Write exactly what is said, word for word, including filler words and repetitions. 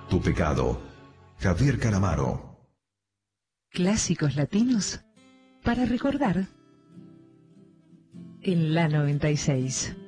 tu pecado. Javier Calamaro. Clásicos latinos para recordar en la noventa y seis.